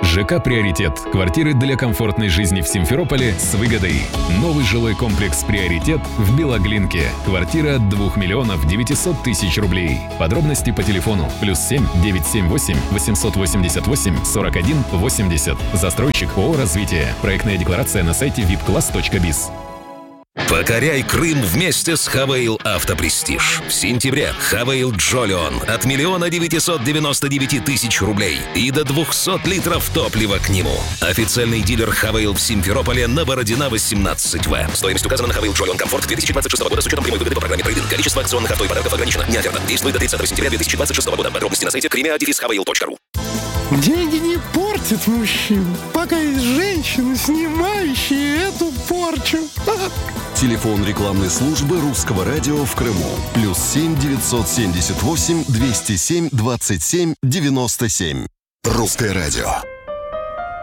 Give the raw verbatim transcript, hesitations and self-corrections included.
ЖК «Приоритет». Квартиры для комфортной жизни в Симферополе с выгодой. Новый жилой комплекс «Приоритет» в Белоглинке. Квартира от двух миллионов девятисот тысяч рублей. Подробности по телефону плюс семь девятьсот семьдесят восемь восемьсот восемьдесят восемь сорок один восемьдесят. Застройщик ООО «Развитие». Проектная декларация на сайте вип класс точка биз. Покоряй Крым вместе с Хавейл Автопрестиж. В сентябре Хавейл Джолион от миллиона девятисот девяноста девяти тысяч рублей и до двухсот литров топлива к нему. Официальный дилер Хавейл в Симферополе на Бородина восемнадцать В. Стоимость указана на Хавейл Джолион Комфорт две тысячи двадцать шестого года с учетом прямой выгоды по программе трейд-ин. Количество акционных авто и подарков ограничено. Не оферта. Действует до тридцатого сентября две тысячи двадцать шестого года. Подробности на сайте кримеа дефис хавейл точка ру. Деньги не портят мужчин, пока есть женщины, снимающие эту порчу. Телефон рекламной службы Русского радио в Крыму. Плюс семь девятьсот семьдесят восемь двести семь двадцать семь девяносто семь. Русское радио.